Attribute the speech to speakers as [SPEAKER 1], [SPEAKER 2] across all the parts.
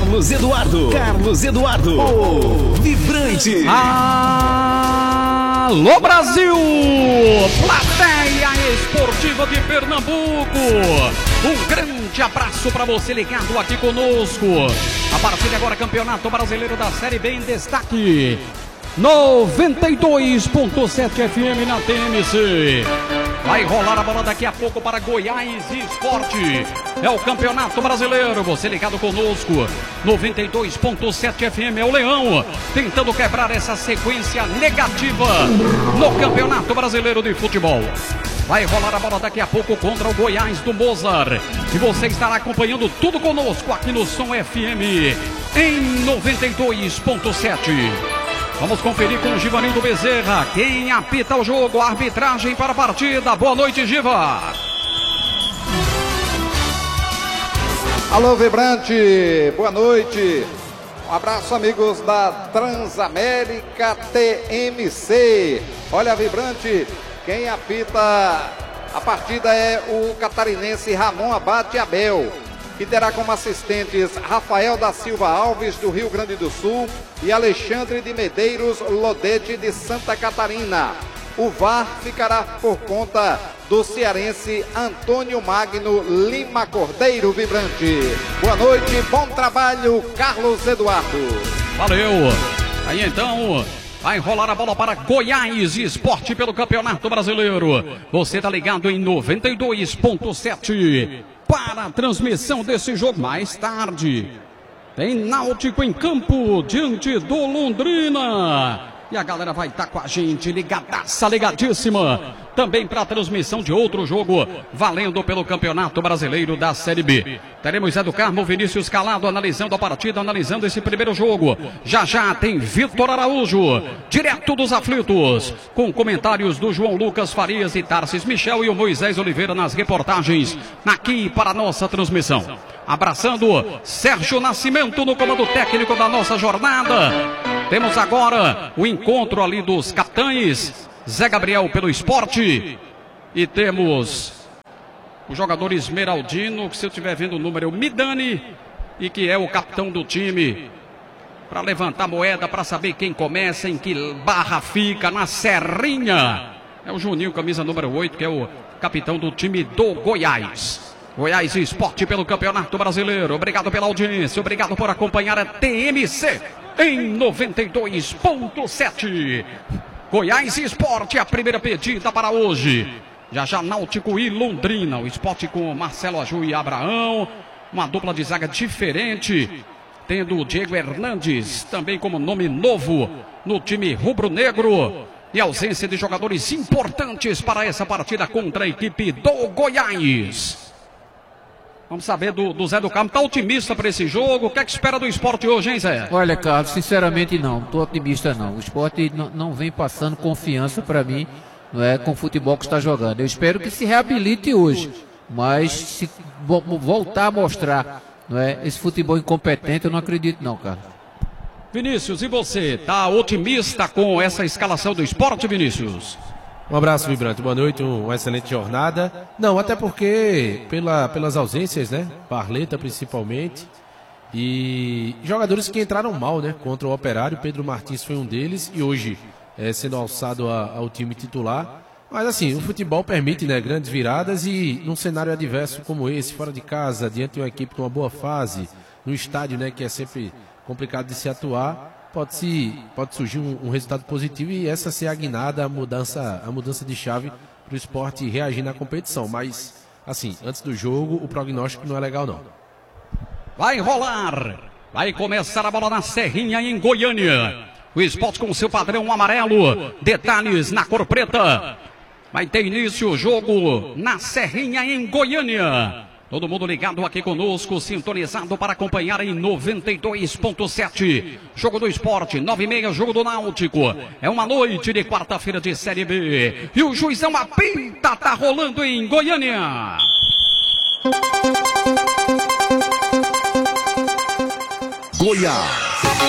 [SPEAKER 1] Carlos Eduardo, o Vibrante.
[SPEAKER 2] Alô Brasil, plateia esportiva de Pernambuco, um grande abraço para você ligado aqui conosco. A partir de agora, Campeonato Brasileiro da Série B em destaque, 92.7 FM na TMC. Vai rolar a bola daqui a pouco para Goiás e Esporte. É o Campeonato Brasileiro, você ligado conosco, 92.7 FM. É o Leão tentando quebrar essa sequência negativa no Campeonato Brasileiro de Futebol. Vai rolar a bola daqui a pouco contra o Goiás do Mozart. E você estará acompanhando tudo conosco aqui no Som FM em 92.7. Vamos conferir com o Givanildo Bezerra quem apita o jogo, a arbitragem para a partida. Boa noite, Giva.
[SPEAKER 3] Alô, Vibrante, boa noite. Um abraço, amigos da Transamérica TMC. Olha, Vibrante, quem apita a partida é o catarinense Ramon Abate Abel, que terá como assistentes Rafael da Silva Alves, do Rio Grande do Sul, e Alexandre de Medeiros Lodete, de Santa Catarina. O VAR ficará por conta do cearense Antônio Magno Lima Cordeiro. Vibrante. Boa noite, bom trabalho, Carlos Eduardo.
[SPEAKER 2] Valeu. Aí então, vai rolar a bola para Goiás e Esporte pelo Campeonato Brasileiro. Você tá ligado em 92.7. Para a transmissão desse jogo mais tarde, tem Náutico em campo diante do Londrina. E a galera vai estar com a gente ligadaça, ligadíssima. Também para a transmissão de outro jogo valendo pelo Campeonato Brasileiro da Série B. Teremos Zé do Carmo, Vinícius Calado analisando a partida, analisando esse primeiro jogo. Já já tem Vitor Araújo, direto dos aflitos, com comentários do João Lucas Farias e Tarcis Michel e o Moisés Oliveira nas reportagens aqui para a nossa transmissão. Abraçando Sérgio Nascimento no comando técnico da nossa jornada. Temos agora o encontro ali dos capitães, Zé Gabriel pelo Esporte. E temos o jogador Esmeraldino, que se eu estiver vendo o número é o Midani, e que é o capitão do time, para levantar a moeda, para saber quem começa, em que barra fica, na Serrinha. É o Juninho, camisa número 8, que é o capitão do time do Goiás. Goiás e Esporte pelo Campeonato Brasileiro. Obrigado pela audiência, obrigado por acompanhar a TMC em 92.7. Goiás e Esporte, a primeira pedida para hoje. Já já Náutico e Londrina. O Esporte com Marcelo Aju e Abraão. Uma dupla de zaga diferente, tendo o Diego Hernandes também como nome novo no time rubro-negro. E ausência de jogadores importantes para essa partida contra a equipe do Goiás. Vamos saber do Zé do Carmo. Tá otimista para esse jogo? O que é que espera do Esporte hoje, hein, Zé?
[SPEAKER 4] Olha, Carlos, sinceramente não tô otimista não. O Esporte não vem passando confiança para mim, não é, com o futebol que está jogando. Eu espero que se reabilite hoje, mas se voltar a mostrar, não é, esse futebol incompetente, eu não acredito não, Carlos.
[SPEAKER 2] Vinícius, e você? Tá otimista com essa escalação do Esporte, Vinícius?
[SPEAKER 5] Um abraço, Vibrante. Boa noite, uma excelente jornada. Não, até porque pelas ausências, né? Barleta principalmente. E jogadores que entraram mal, né? Contra o Operário. Pedro Martins foi um deles e hoje sendo alçado ao time titular. Mas assim, o futebol permite, né, grandes viradas e num cenário adverso como esse, fora de casa, diante de uma equipe com uma boa fase, no estádio, né, que é sempre complicado de se atuar, pode surgir um resultado positivo e essa ser a guinada, a mudança de chave para o Esporte reagir na competição. Mas, assim, antes do jogo, o prognóstico não é legal, não.
[SPEAKER 2] Vai rolar, vai começar a bola na Serrinha em Goiânia. O Esporte com seu padrão amarelo, detalhes na cor preta. Vai ter início o jogo na Serrinha em Goiânia. Todo mundo ligado aqui conosco, sintonizado para acompanhar em 92.7. Jogo do Esporte, 9h30, jogo do Náutico. É uma noite de quarta-feira de Série B. E o juizão apita, tá rolando em Goiânia.
[SPEAKER 1] Goiás.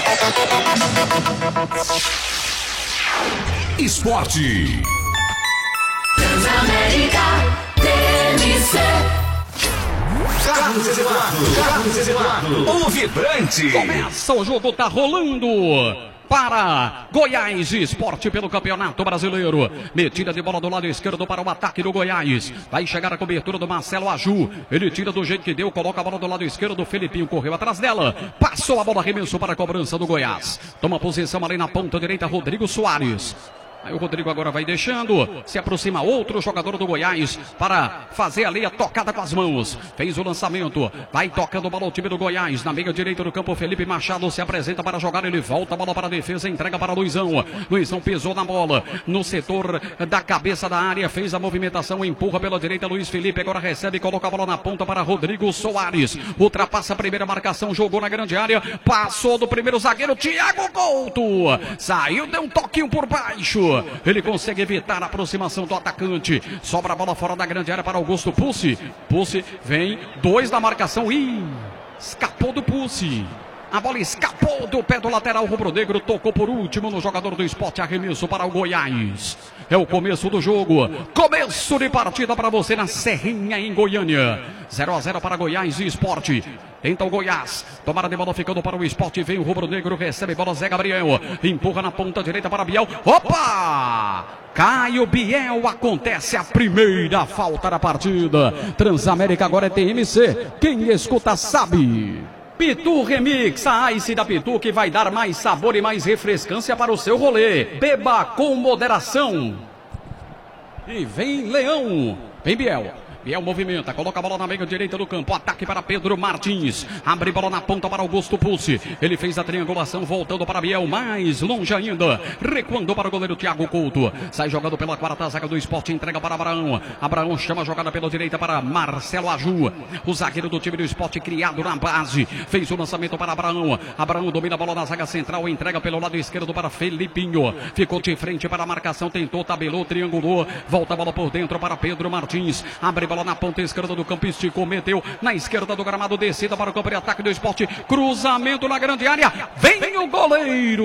[SPEAKER 1] Esporte. Transamérica TMC. Carlos Eduardo, o vibrante.
[SPEAKER 2] Começa o jogo, tá rolando. Para Goiás Esporte pelo Campeonato Brasileiro. Metida de bola do lado esquerdo para o ataque do Goiás. Vai chegar a cobertura do Marcelo Aju. Ele tira do jeito que deu, coloca a bola do lado esquerdo. Felipinho correu atrás dela. Passou a bola, arremessou para a cobrança do Goiás. Toma posição ali na ponta direita, Rodrigo Soares. Aí o Rodrigo agora vai deixando, se aproxima outro jogador do Goiás para fazer ali a tocada com as mãos. Fez o lançamento, vai tocando bola ao time do Goiás. Na meia direita do campo, Felipe Machado se apresenta para jogar, ele volta a bola para a defesa, entrega para Luizão. Luizão pisou na bola, no setor da cabeça da área, fez a movimentação, empurra pela direita, Luiz Felipe agora recebe, coloca a bola na ponta para Rodrigo Soares. Ultrapassa a primeira marcação, jogou na grande área, passou do primeiro zagueiro, Thiago Couto. Saiu, deu um toquinho por baixo. Ele consegue evitar a aproximação do atacante. Sobra a bola fora da grande área para Augusto Pucci. Pucci vem, 2 da marcação. Ih, escapou do Pucci. A bola escapou do pé do lateral rubro-negro, tocou por último no jogador do Sport, arremesso para o Goiás. É o começo do jogo, começo de partida para você na Serrinha, em Goiânia. 0-0 para Goiás e Sport. Tenta o Goiás, tomada de bola ficando para o Sport, vem o rubro-negro, recebe bola Zé Gabriel, empurra na ponta direita para Biel. Opa! Caio Biel, acontece a primeira falta da partida. Transamérica agora é TMC, quem escuta sabe. Pitu Remix, a Ice da Pitu que vai dar mais sabor e mais refrescância para o seu rolê. Beba com moderação. E vem Leão, vem Biel. Biel movimenta, coloca a bola na meia direita do campo, ataque para Pedro Martins, abre bola na ponta para Augusto Pucci, ele fez a triangulação, voltando para Biel, mais longe ainda, recuando para o goleiro Thiago Couto, sai jogando pela quarta zaga do Sport, entrega para Abraão, Abraão chama a jogada pela direita para Marcelo Aju, o zagueiro do time do Sport criado na base, fez o lançamento para Abraão, Abraão domina a bola na zaga central, entrega pelo lado esquerdo para Felipinho, ficou de frente para a marcação, tentou, tabelou, triangulou, volta a bola por dentro para Pedro Martins, abre bola na ponta esquerda do campo, esticou, meteu na esquerda do gramado, descida para o campo de ataque do Sport, cruzamento na grande área, vem o goleiro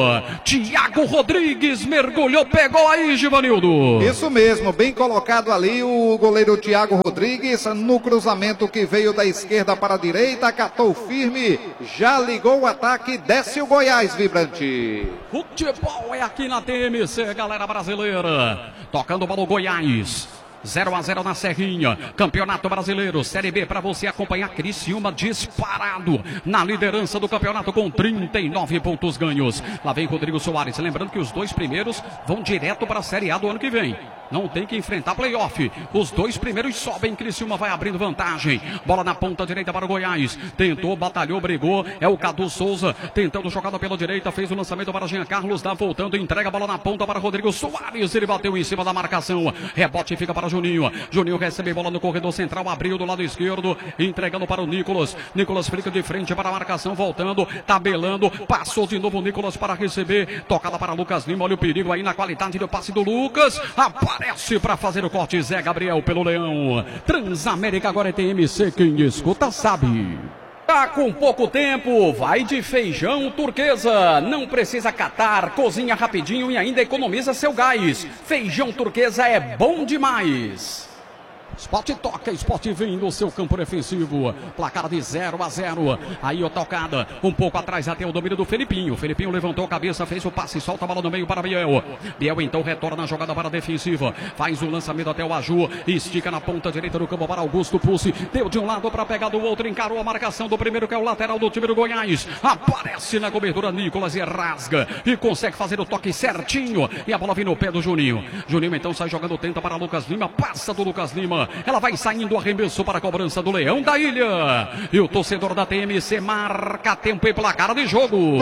[SPEAKER 2] Thiago Rodrigues, mergulhou, pegou aí, Givanildo.
[SPEAKER 3] Isso mesmo, bem colocado ali o goleiro Thiago Rodrigues, no cruzamento que veio da esquerda para a direita, catou firme, já ligou o ataque, desce o Goiás, vibrante.
[SPEAKER 2] Futebol é aqui na TMC, galera brasileira, tocando bola o Goiás. 0-0 na Serrinha, Campeonato Brasileiro, Série B, para você acompanhar. Criciúma disparado na liderança do campeonato com 39 pontos ganhos. Lá vem Rodrigo Soares, lembrando que os 2 primeiros vão direto para a Série A do ano que vem. Não tem que enfrentar playoff. Os 2 primeiros sobem, Criciúma vai abrindo vantagem. Bola na ponta direita para o Goiás. Tentou, batalhou, brigou. É o Cadu Souza tentando jogada pela direita. Fez o lançamento para Jean Carlos. Dá voltando, entrega a bola na ponta para Rodrigo Soares. Ele bateu em cima da marcação. Rebote fica para Juninho. Juninho recebe bola no corredor central. Abriu do lado esquerdo. Entregando para o Nicolas. Nicolas fica de frente para a marcação. Voltando, tabelando. Passou de novo o Nicolas para receber. Tocada para Lucas Lima. Olha o perigo aí na qualidade do passe do Lucas. Aparece para fazer o corte Zé Gabriel pelo Leão. Transamérica agora é TMC, quem escuta sabe. Tá com pouco tempo, vai de feijão turquesa. Não precisa catar, cozinha rapidinho e ainda economiza seu gás. Feijão turquesa é bom demais. Sport toca, Sport vem no seu campo defensivo. Placar de 0-0. Aí a tocada, um pouco atrás até o domínio do Felipinho. Felipinho levantou a cabeça, fez o passe, solta a bola no meio para Biel. Biel então retorna a jogada para a defensiva. Faz o lançamento até o Aju. Estica na ponta direita do campo para Augusto Pucci. Deu de um lado para pegar do outro. Encarou a marcação do primeiro, que é o lateral do time do Goiás. Aparece na cobertura Nicolas e rasga. E consegue fazer o toque certinho. E a bola vem no pé do Juninho. Juninho então sai jogando, tenta para Lucas Lima. Passa do Lucas Lima. Ela vai saindo, arremesso para a cobrança do Leão da Ilha. E o torcedor da TMC marca tempo e placar de jogo.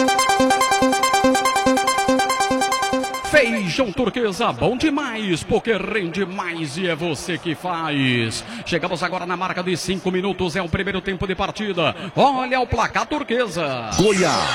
[SPEAKER 2] Feijão turquesa, bom demais, porque rende mais e é você que faz. Chegamos agora na marca de 5 minutos, é o primeiro tempo de partida. Olha o placar turquesa.
[SPEAKER 1] Goiás.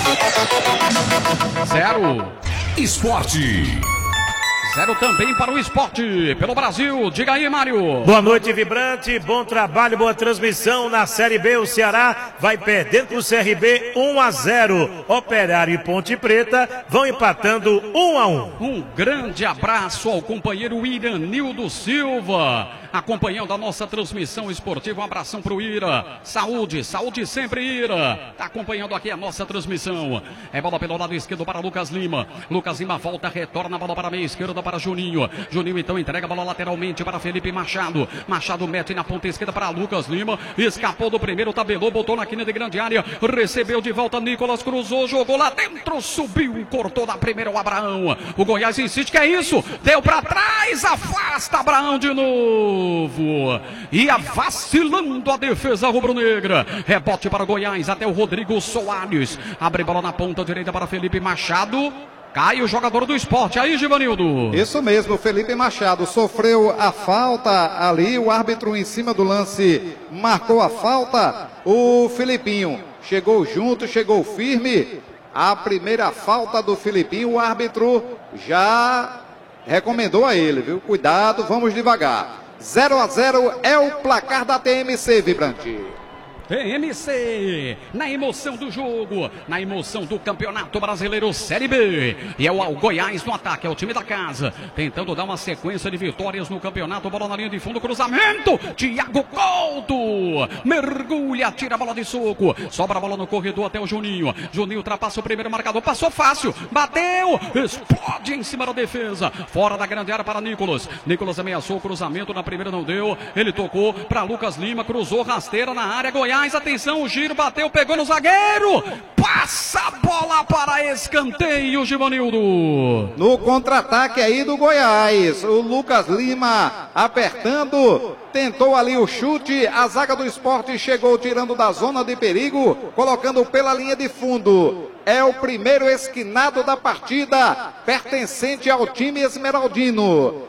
[SPEAKER 2] 0.
[SPEAKER 1] Esporte.
[SPEAKER 2] 0 também para o Esporte, pelo Brasil. Diga aí, Mário.
[SPEAKER 6] Boa noite, vibrante. Bom trabalho, boa transmissão. Na Série B, o Ceará vai perdendo para o CRB 1-0. Operário e Ponte Preta vão empatando 1-1.
[SPEAKER 2] Um grande abraço ao companheiro Iranildo Silva. acompanhando a nossa transmissão esportiva. Um abração pro Ira. Saúde, saúde sempre, Ira. Tá acompanhando aqui a nossa transmissão. É bola pelo lado esquerdo para Lucas Lima. Lucas Lima volta, retorna a bola para a meia esquerda para Juninho. Juninho então entrega a bola lateralmente para Felipe Machado. Machado mete na ponta esquerda para Lucas Lima. Escapou do primeiro, tabelou, botou na quina de grande área. Recebeu de volta Nicolas, cruzou, jogou lá dentro, subiu, cortou da primeira o Abraão. O Goiás insiste, que é isso? Deu para trás, afasta Abraão de novo. Ia vacilando a defesa rubro-negra. Rebote para o Goiás, até o Rodrigo Soares. Abre bola na ponta direita para Felipe Machado. Cai o jogador do Sport. Aí, Givanildo.
[SPEAKER 3] Isso mesmo, Felipe Machado sofreu a falta ali. O árbitro em cima do lance marcou a falta. O Filipinho chegou junto, chegou firme. A primeira falta do Filipinho, o árbitro já recomendou a ele, viu? Cuidado, vamos devagar. 0-0 é o placar da TMC, Vibrante.
[SPEAKER 2] TMC, na emoção do jogo, na emoção do Campeonato Brasileiro Série B. E é o Goiás no ataque, é o time da casa, tentando dar uma sequência de vitórias no campeonato. Bola na linha de fundo, cruzamento. Thiago Couto mergulha, tira a bola de soco. Sobra a bola no corredor até o Juninho. Juninho ultrapassa o primeiro marcador, passou fácil, bateu, explode em cima da defesa. Fora da grande área para Nicolas. Nicolas ameaçou o cruzamento, na primeira não deu. Ele tocou para Lucas Lima, cruzou, rasteira na área. Goiás, atenção, o giro, bateu, pegou no zagueiro, passa a bola para escanteio, Givanildo.
[SPEAKER 3] No contra-ataque aí do Goiás, o Lucas Lima apertando, tentou ali o chute, a zaga do Sport chegou tirando da zona de perigo, colocando pela linha de fundo. É o primeiro esquinado da partida, pertencente ao time esmeraldino.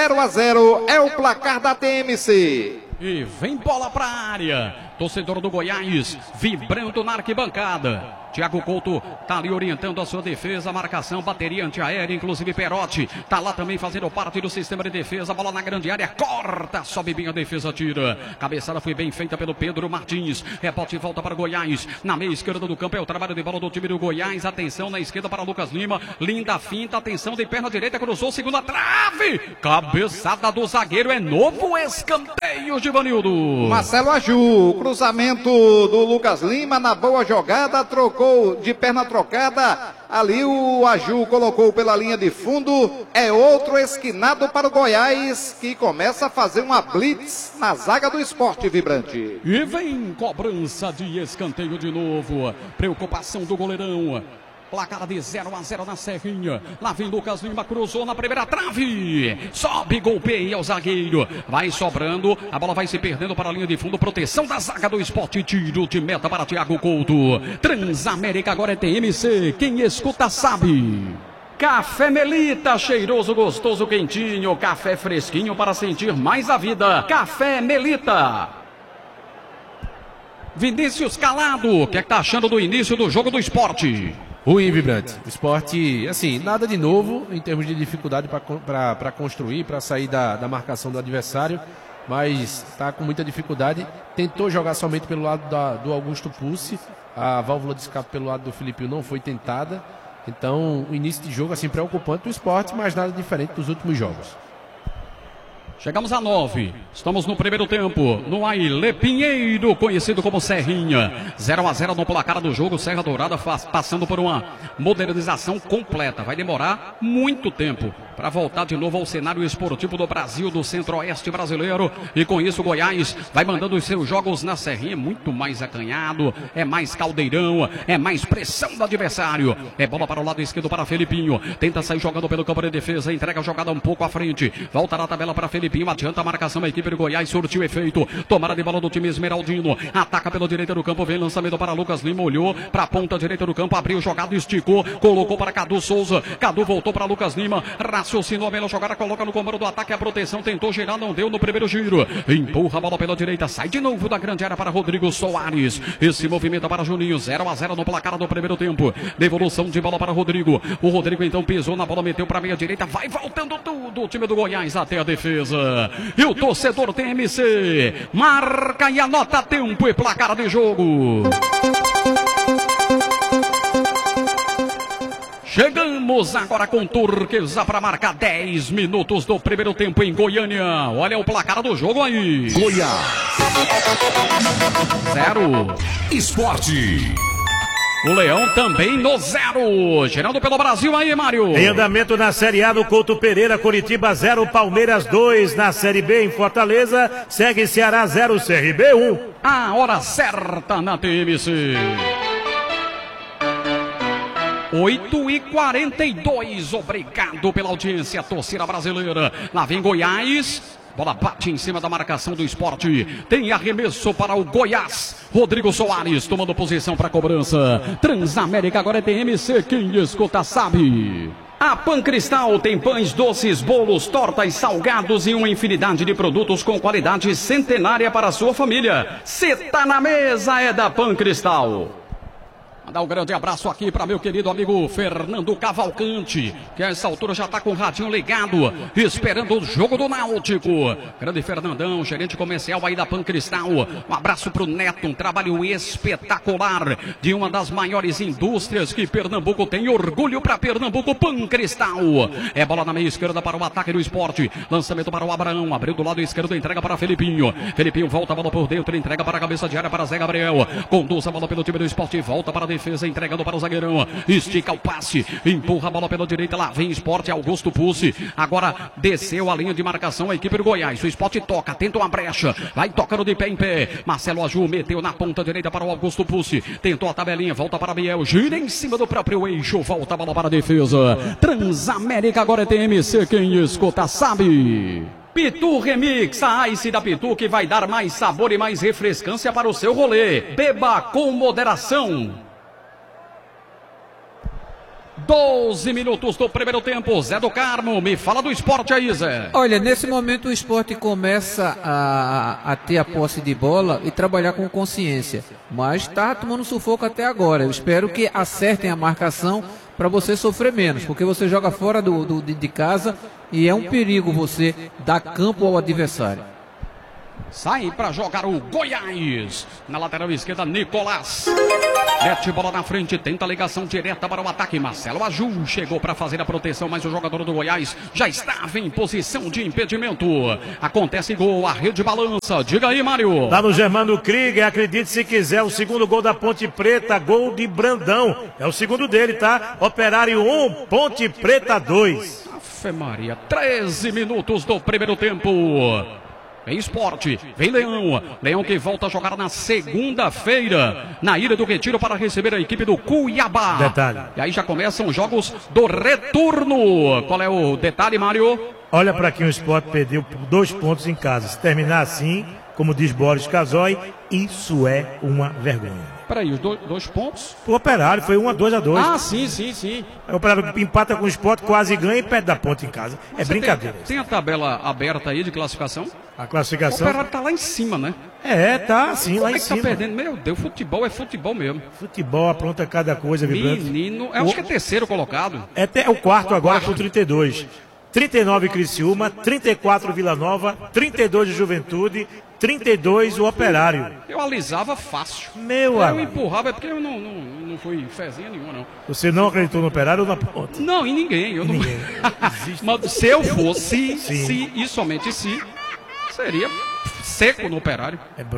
[SPEAKER 3] 0-0 é o placar da TMC.
[SPEAKER 2] E vem bola para a área. Torcedor do Goiás vibrando na arquibancada. Thiago Couto tá ali orientando a sua defesa, marcação, bateria antiaérea, inclusive Perotti tá lá também fazendo parte do sistema de defesa. Bola na grande área, corta, sobe bem a defesa, tira. Cabeçada foi bem feita pelo Pedro Martins. Rebote e volta para o Goiás. Na meia esquerda do campo é o trabalho de bola do time do Goiás. Atenção na esquerda para Lucas Lima. Linda finta, atenção de perna direita, cruzou, segunda trave. Cabeçada do zagueiro, é novo escanteio, Givanildo.
[SPEAKER 3] Marcelo Aju, cruzamento do Lucas Lima na boa jogada, trocou de perna trocada, ali o Aju colocou pela linha de fundo, é outro esquinado para o Goiás, que começa a fazer uma blitz na zaga do Sport, Vibrante.
[SPEAKER 2] E vem cobrança de escanteio de novo, preocupação do goleirão. Placar de 0-0 na Serrinha. Lá vem Lucas Lima, cruzou na primeira trave. Sobe, golpeia o zagueiro. Vai sobrando, a bola vai se perdendo para a linha de fundo. Proteção da zaga do Sport. Tiro de meta para Thiago Couto. Transamérica agora é TMC. Quem escuta sabe. Café Melita, cheiroso, gostoso, quentinho. Café fresquinho para sentir mais a vida. Café Melita. Vinícius Calado, o que é que tá achando do início do jogo do Sport?
[SPEAKER 5] Ruim, Vibrante. O Sport, assim, nada de novo em termos de dificuldade para construir, para sair da marcação do adversário, mas está com muita dificuldade. Tentou jogar somente pelo lado do Augusto Pulse, a válvula de escape pelo lado do Filipinho não foi tentada. Então, o início de jogo, assim, preocupante do Sport, mas nada diferente dos últimos jogos.
[SPEAKER 2] Chegamos a 9. Estamos no primeiro tempo. No Aile Pinheiro, conhecido como Serrinha. 0-0 no placar do jogo. Serra Dourada passando por uma modernização completa. Vai demorar muito tempo para voltar de novo ao cenário esportivo do Brasil, do centro-oeste brasileiro. E com isso o Goiás vai mandando os seus jogos na Serrinha. Muito mais acanhado, é mais caldeirão, é mais pressão do adversário. É bola para o lado esquerdo para Felipinho. Tenta sair jogando pelo campo de defesa. Entrega a jogada um pouco à frente. Volta na tabela para Felipinho. Adianta a marcação, a equipe do Goiás surtiu efeito. Tomada de bola do time esmeraldino. Ataca pela direita do campo. Vem lançamento para Lucas Lima. Olhou para a ponta direita do campo. Abriu jogada, esticou. Colocou para Cadu Souza. Cadu voltou para Lucas Lima. Raciocinou a melhor jogada. Coloca no comando do ataque. A proteção tentou girar. Não deu no primeiro giro. Empurra a bola pela direita. Sai de novo da grande área para Rodrigo Soares. Esse movimento para Juninho. 0-0 no placar do primeiro tempo. Devolução de bola para Rodrigo. O Rodrigo então pisou na bola. Meteu para a meia direita. Vai voltando tudo. O time do Goiás até a defesa. E o torcedor TMC marca e anota tempo e placar de jogo. Chegamos Vamos agora com Turquesa para marcar 10 minutos do primeiro tempo em Goiânia. Olha o placar do jogo aí.
[SPEAKER 1] Goiás
[SPEAKER 2] 0.
[SPEAKER 1] Esporte.
[SPEAKER 2] O Leão também no 0. Gerando pelo Brasil aí, Mário.
[SPEAKER 6] Em andamento na Série A do Couto Pereira, Coritiba 0, Palmeiras 2. Na Série B em Fortaleza, segue Ceará 0, CRB 1.
[SPEAKER 2] A hora certa na TMC. 8h42. Obrigado pela audiência, torcida brasileira. Lá vem Goiás. Bola bate em cima da marcação do Esporte. Tem arremesso para o Goiás. Rodrigo Soares tomando posição para a cobrança. Transamérica agora é TMC. Quem escuta sabe. A Pancristal tem pães, doces, bolos, tortas, salgados e uma infinidade de produtos com qualidade centenária para a sua família. Se tá na mesa é da Pancristal. Mandar um grande abraço aqui para meu querido amigo Fernando Cavalcante, que a essa altura já está com o radinho ligado, esperando o jogo do Náutico. Grande Fernandão, gerente comercial aí da Pancristal. Um abraço para o Neto, um trabalho espetacular de uma das maiores indústrias que Pernambuco tem. Orgulho para Pernambuco, Pancristal. É bola na meia esquerda para o ataque do Esporte. Lançamento para o Abraão, abriu do lado esquerdo, entrega para Felipinho. Felipinho volta a bola por dentro, entrega para a cabeça de área para Zé Gabriel. Conduz a bola pelo time do Esporte, volta para a defesa, entregando para o zagueirão, estica o passe, empurra a bola pela direita, lá vem Esporte, Augusto Pucci, agora desceu a linha de marcação a equipe do Goiás, o Esporte toca, tenta uma brecha, vai tocando de pé em pé, Marcelo Aju meteu na ponta direita para o Augusto Pucci, tentou a tabelinha, volta para Biel, gira em cima do próprio eixo, volta a bola para a defesa. Transamérica agora é TMC, quem escuta sabe. Pitu Remix, a Ice da Pitu que vai dar mais sabor e mais refrescância para o seu rolê. Beba com moderação. 12 minutos do primeiro tempo. Zé do Carmo, me fala do Esporte aí, Zé.
[SPEAKER 4] Olha, nesse momento o Esporte começa a ter a posse de bola e trabalhar com consciência, mas está tomando sufoco até agora. Eu espero que acertem a marcação para você sofrer menos, porque você joga fora de casa e é um perigo você dar campo ao adversário.
[SPEAKER 2] Sai para jogar o Goiás. Na lateral esquerda, Nicolás. Mete bola na frente, tenta a ligação direta para o ataque. Marcelo Aju chegou para fazer a proteção, mas o jogador do Goiás já estava em posição de impedimento. Acontece gol, a rede balança. Diga aí, Mário.
[SPEAKER 6] Lá no Germano Krieger, acredite se quiser, o segundo gol da Ponte Preta, gol de Brandão. É o segundo dele, tá? Operário 1, Ponte Preta 2.
[SPEAKER 2] Afe Maria, 13 minutos do primeiro tempo. Vem Esporte, vem Leão. Leão que volta a jogar na segunda-feira, na Ilha do Retiro, para receber a equipe do Cuiabá.
[SPEAKER 6] Detalhe.
[SPEAKER 2] E aí já começam os jogos do retorno. Qual é o detalhe, Mário?
[SPEAKER 6] Olha para quem o Esporte perdeu 2 pontos em casa. Se terminar assim, como diz Boris Casoy, isso é uma vergonha.
[SPEAKER 2] Peraí, os 2 pontos?
[SPEAKER 6] O Operário foi 1-2-2.
[SPEAKER 2] Ah, sim.
[SPEAKER 6] O Operário empata com o Esporte, quase ganha e perde da Ponte em casa. É brincadeira.
[SPEAKER 2] Tem a tabela aberta aí de classificação?
[SPEAKER 6] A
[SPEAKER 2] O
[SPEAKER 6] classificação.
[SPEAKER 2] Operário tá lá em cima, né?
[SPEAKER 6] Tá assim, lá em
[SPEAKER 2] Tá
[SPEAKER 6] cima.
[SPEAKER 2] perdendo? Meu Deus, futebol é futebol mesmo.
[SPEAKER 6] Futebol apronta cada coisa, Vibrante.
[SPEAKER 2] Menino, eu acho que é terceiro colocado.
[SPEAKER 6] É o quarto agora com 32. 39 Criciúma, 34 Vila Nova, 32 de Juventude, 32 o Operário.
[SPEAKER 2] Eu alisava fácil.
[SPEAKER 6] Meu
[SPEAKER 2] Eu
[SPEAKER 6] amigo.
[SPEAKER 2] empurrava, é porque eu não fui fezinha nenhuma, não.
[SPEAKER 6] Você não acreditou no Operário ou na Ponte?
[SPEAKER 2] Não, em ninguém. Eu não... Mas se eu fosse, se e somente se, seria seco no Operário.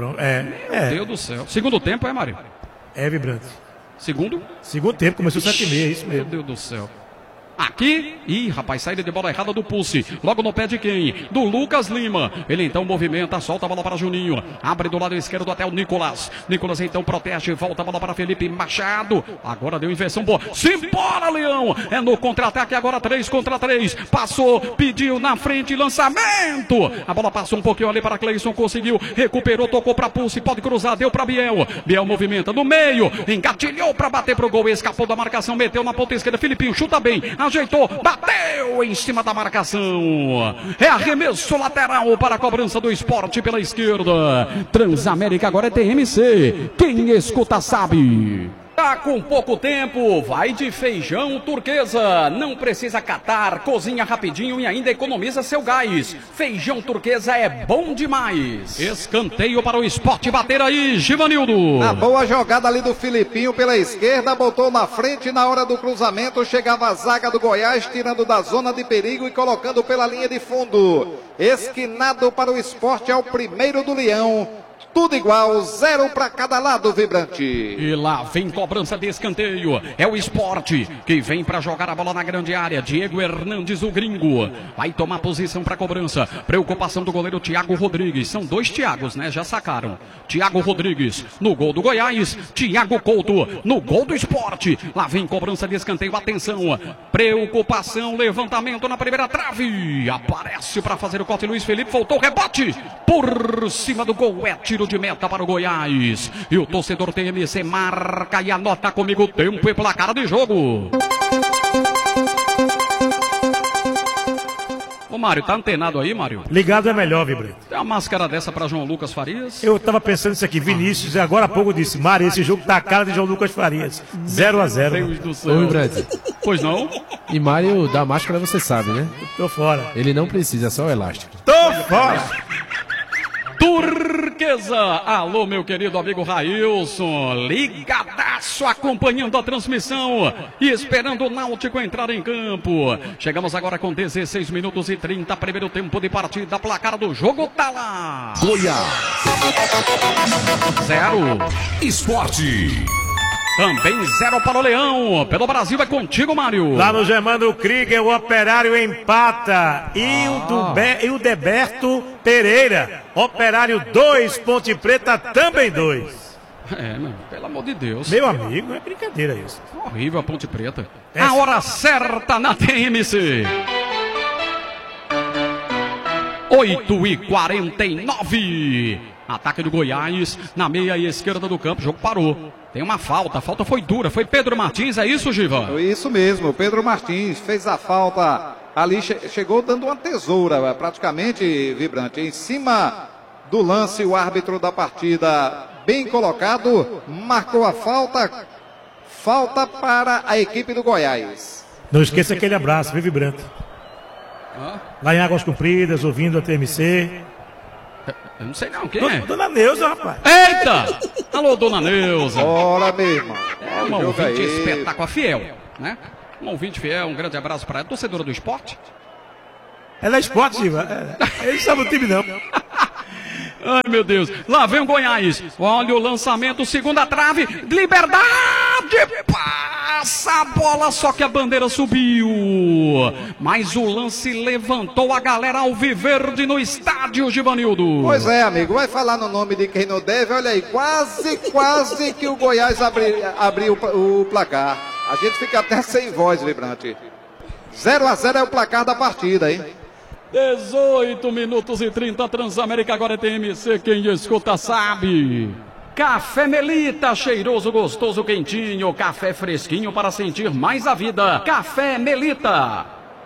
[SPEAKER 2] Meu Deus do céu. Segundo tempo, Mário?
[SPEAKER 6] É, Vibrante.
[SPEAKER 2] Segundo
[SPEAKER 6] tempo, começou 7h30, é isso
[SPEAKER 2] Meu
[SPEAKER 6] mesmo.
[SPEAKER 2] Deus do céu. Aqui, rapaz, saída de bola errada do Pulse. Logo no pé de quem? Do Lucas Lima. Ele então movimenta, solta a bola para Juninho. Abre do lado esquerdo até o Nicolás. Nicolás então protege, volta a bola para Felipe Machado. Agora deu inversão boa. Simbora, Leão! É no contra-ataque agora, 3 contra 3. Passou, pediu na frente, lançamento. A bola passou um pouquinho ali para Cleison, conseguiu, recuperou, tocou para Pulse, pode cruzar, deu para Biel. Biel movimenta no meio, engatilhou para bater pro gol, escapou da marcação, meteu na ponta esquerda. Filipinho chuta bem. Ajeitou, bateu em cima da marcação. É arremesso lateral para a cobrança do Esporte pela esquerda. Transamérica agora é TMC. Quem escuta sabe. Tá com pouco tempo, vai de Feijão Turquesa. Não precisa catar, cozinha rapidinho e ainda economiza seu gás. Feijão Turquesa é bom demais. Escanteio para o Sport, bater aí, Givanildo.
[SPEAKER 3] A boa jogada ali do Filipinho pela esquerda, botou na frente na hora do cruzamento, chegava a zaga do Goiás, tirando da zona de perigo e colocando pela linha de fundo. Esquinado para o Sport, é o primeiro do Leão. Tudo igual, 0 para cada lado, Vibrante.
[SPEAKER 2] E lá vem cobrança de escanteio. É o Sport que vem para jogar a bola na grande área. Diego Hernandes, o gringo, vai tomar posição para cobrança. Preocupação do goleiro Thiago Rodrigues. São dois Thiagos, né? Já sacaram. Thiago Rodrigues no gol do Goiás. Thiago Couto no gol do Sport. Lá vem cobrança de escanteio. Atenção. Preocupação. Levantamento na primeira trave. Aparece para fazer o corte Luiz Felipe. Voltou o rebote. Por cima do gol. É tiro de meta para o Goiás. E o torcedor TMC marca e anota comigo o tempo e placar de jogo. Ô Mário, tá antenado aí, Mário?
[SPEAKER 6] Ligado é melhor, Vibrante.
[SPEAKER 2] Tem uma máscara dessa para João Lucas Farias?
[SPEAKER 6] Eu tava pensando isso aqui, Vinícius, agora há pouco disse, Mário, esse jogo tá a cara de João Lucas Farias. 0-0.
[SPEAKER 2] Deus do céu.
[SPEAKER 5] Ô, Vibrante.
[SPEAKER 2] Pois não?
[SPEAKER 5] E Mário, da máscara você sabe, né?
[SPEAKER 6] Tô fora.
[SPEAKER 5] Ele não precisa, é só o elástico.
[SPEAKER 6] Tô fora.
[SPEAKER 2] Turquesa, alô meu querido amigo Railson, ligadaço acompanhando a transmissão e esperando o Náutico entrar em campo. Chegamos agora com 16 minutos e 30, primeiro tempo de partida, placar do jogo tá lá.
[SPEAKER 1] Goiás.
[SPEAKER 2] 0.
[SPEAKER 1] Esporte.
[SPEAKER 2] Também 0 para o Leão. Pelo Brasil é contigo, Mário.
[SPEAKER 6] Lá no Germano Krieger, o Operário empata. E o Deberto Pereira. Operário 2, Ponte Preta também 2.
[SPEAKER 2] É, meu, pelo amor de Deus.
[SPEAKER 6] Meu amigo, é brincadeira isso.
[SPEAKER 2] Horrível a Ponte Preta. A hora certa na TMC. 8h49. Ataque do Goiás na meia e esquerda do campo. O jogo parou. Tem uma falta. A falta foi dura. Foi Pedro Martins. É isso, Giva?
[SPEAKER 3] Isso mesmo. Pedro Martins fez a falta ali. Chegou dando uma tesoura praticamente, Vibrante. Em cima do lance, o árbitro da partida, bem colocado, marcou a falta. Falta para a equipe do Goiás.
[SPEAKER 6] Não esqueça aquele abraço, viu, Vibrante? Lá em Águas Compridas, ouvindo a TMC.
[SPEAKER 2] Eu não sei não, quem é?
[SPEAKER 6] Dona Neuza, rapaz.
[SPEAKER 2] Eita! Alô, Dona Neuza.
[SPEAKER 3] Ora, meu irmão.
[SPEAKER 2] É uma ouvinte espetáculo fiel, né? Um ouvinte fiel, um grande abraço para ela. Torcedora do esporte?
[SPEAKER 6] Ela é esportiva. Ele não sabe o time, não.
[SPEAKER 2] Ai, meu Deus. Lá vem o Goiás. Olha o lançamento, segunda trave. Liberdade! Passa a bola, só que a bandeira subiu. Mas o lance levantou a galera alviverde no estádio, Givanildo.
[SPEAKER 3] Pois é, amigo. Vai falar no nome de quem não deve. Olha aí, quase que o Goiás abriu o placar. A gente fica até sem voz, Vibrante. 0-0 é o placar da partida, hein?
[SPEAKER 2] 18 minutos e 30, Transamérica, agora é TMC, quem escuta sabe. Café Melita, cheiroso, gostoso, quentinho, café fresquinho para sentir mais a vida. Café Melita.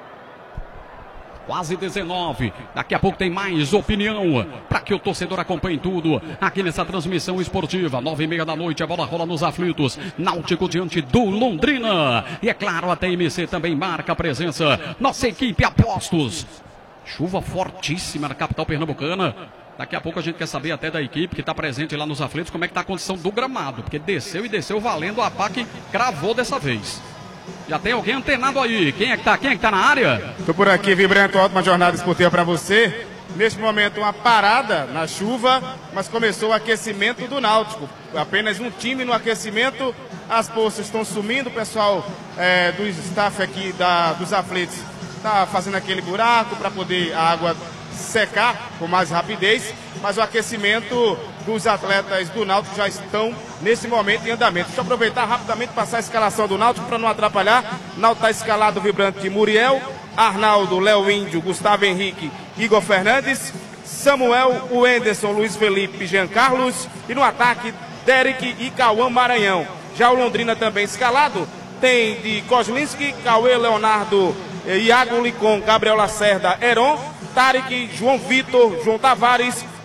[SPEAKER 2] Quase 19, daqui a pouco tem mais opinião, para que o torcedor acompanhe tudo, aqui nessa transmissão esportiva, 9h30 da noite, a bola rola nos aflitos, Náutico diante do Londrina, e é claro, a TMC também marca a presença, nossa equipe Apostos. Chuva fortíssima na capital pernambucana. Daqui a pouco a gente quer saber até da equipe que está presente lá nos aflitos como é que está a condição do gramado. Porque desceu e desceu valendo, a pá que cravou dessa vez. Já tem alguém antenado aí. Quem é que tá na área?
[SPEAKER 7] Estou por aqui, Vibrante, ótima jornada esportiva para você. Neste momento uma parada na chuva, mas começou o aquecimento do Náutico. Apenas um time no aquecimento. As poças estão sumindo, o pessoal do staff aqui dos aflitos está fazendo aquele buraco para poder a água secar com mais rapidez, mas o aquecimento dos atletas do Náutico já estão nesse momento em andamento. Deixa eu aproveitar rapidamente passar a escalação do Náutico para não atrapalhar. O Náutico está escalado, Vibrante, Muriel, Arnaldo, Léo Índio, Gustavo Henrique, Igor Fernandes, Samuel, o Enderson, Luiz Felipe, Jean Carlos, e no ataque Derek e Cauã Maranhão. Já o Londrina também escalado, tem de Kozlinski, Cauê Leonardo, Iago Licon, Gabriel Lacerda, Heron, Tarek, João Vitor, João Tavares,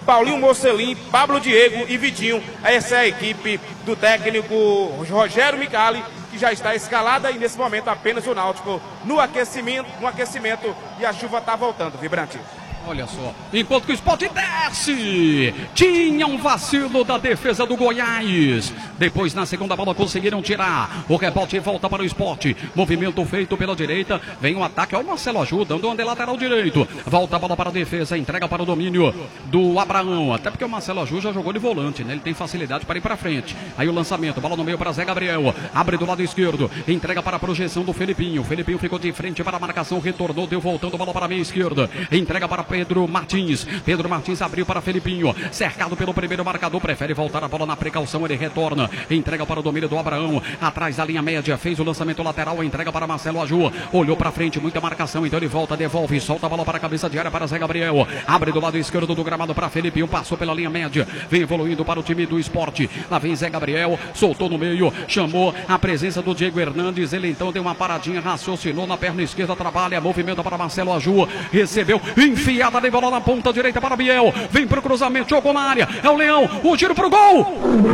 [SPEAKER 7] Paulinho Mocelin, Pablo Diego e Vitinho. Essa é a equipe do técnico Rogério Micali, que já está escalada e nesse momento apenas o Náutico no aquecimento e a chuva está voltando, Vibrante.
[SPEAKER 2] Olha só, enquanto que o Sport desce, tinha um vacilo da defesa do Goiás. Depois, na segunda bola, conseguiram tirar. O rebote volta para o Sport. Movimento feito pela direita. Vem um ataque. Olha o Marcelo Aju, dando um lateral direito. Volta a bola para a defesa. Entrega para o domínio do Abraão. Até porque o Marcelo Aju já jogou de volante, né? Ele tem facilidade para ir para frente. Aí o lançamento. Bola no meio para Zé Gabriel. Abre do lado esquerdo. Entrega para a projeção do Felipinho. Felipinho ficou de frente para a marcação. Retornou, deu voltando. Bola para a meia esquerda. Entrega para Pedro Martins. Pedro Martins abriu para Felipinho. Cercado pelo primeiro marcador. Prefere voltar a bola na precaução. Ele retorna. Entrega para o domínio do Abraão. Atrás da linha média. Fez o lançamento lateral. Entrega para Marcelo Aju. Olhou para frente. Muita marcação. Então ele volta. Devolve. Solta a bola para a cabeça de área para Zé Gabriel. Abre do lado esquerdo do gramado para Felipinho. Passou pela linha média. Vem evoluindo para o time do Sport. Lá vem Zé Gabriel. Soltou no meio. Chamou a presença do Diego Hernandes. Ele então deu uma paradinha. Raciocinou na perna esquerda. Trabalha. Movimento para Marcelo Aju. Recebeu. Enfiada de bola na ponta direita para Biel. Vem pro cruzamento. Jogou na área. É o Leão. O tiro pro gol.